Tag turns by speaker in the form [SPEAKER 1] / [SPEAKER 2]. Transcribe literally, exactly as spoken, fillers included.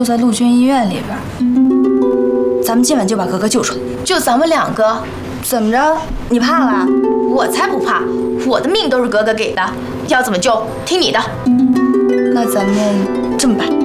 [SPEAKER 1] 就在陆军医院里边。咱们今晚就把格格救出来。
[SPEAKER 2] 就咱们两个？
[SPEAKER 1] 怎么着？你怕了？
[SPEAKER 2] 我才不怕！我的命都是格格给的，要怎么救听你的。
[SPEAKER 1] 那咱们这么办。